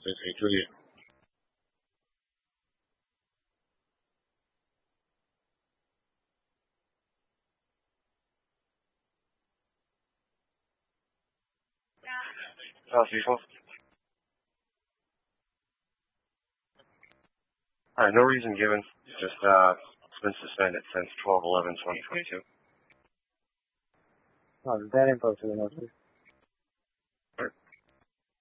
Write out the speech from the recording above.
这可以注意。随风。No reason given. Just it's been suspended since 12/11/2022. That info to the northeast.